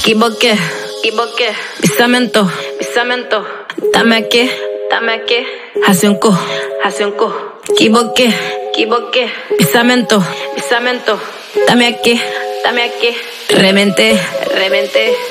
Equivoqué, pisamento, dame aquí, hace un cu. Equivoqué, pisamento, dame aquí, reventé,